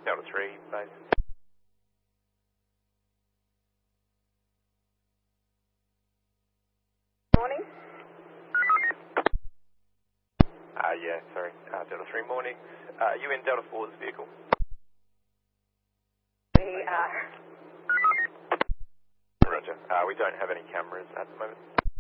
Delta 3, base. Morning. Yeah, sorry. Delta 3 morning. Are you in Delta 4's vehicle? We are. Roger. We don't have any cameras at the moment.